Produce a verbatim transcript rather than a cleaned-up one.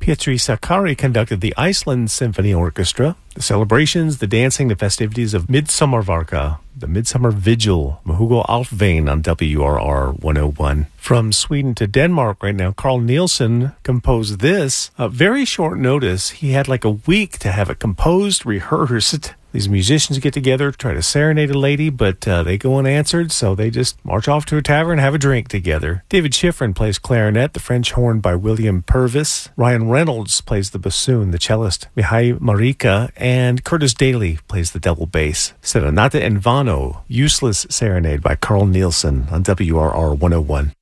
Pietri Sakari conducted the Iceland Symphony Orchestra. The celebrations, the dancing, the festivities of Midsommarvarka, the Midsummer Vigil, Mahugo Alfvein on W R R one oh one. From Sweden to Denmark right now, Carl Nielsen composed this. A very short notice. He had like a week to have it composed, rehearsed. These musicians get together, try to serenade a lady, but uh, they go unanswered, so they just march off to a tavern and have a drink together. David Schifrin plays clarinet, the French horn by William Purvis. Ryan Reynolds plays the bassoon, the cellist Mihai Marika, and Curtis Daly plays the double bass. Serenata in Vano, Useless Serenade by Carl Nielsen on W R R one oh one.